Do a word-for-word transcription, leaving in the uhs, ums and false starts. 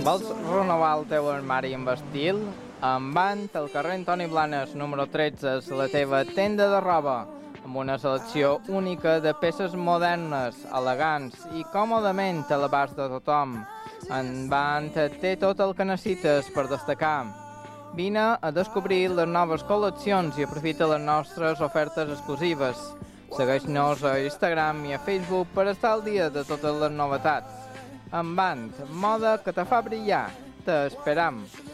Vols renovar el teu armari amb estil? En Vant, al carrer Antoni Blanes, número tretze, és la teva tenda de roba, amb una selecció única de peces modernes, elegants i còmodament a l'abast de tothom. En Vant té tot el que necessites per destacar. Vine a descobrir les noves col·leccions i aprofita les nostres ofertes exclusives. Segueix-nos a Instagram i a Facebook per estar al dia de totes les novetats. En Vant, moda que te fa brillar. T'esperam.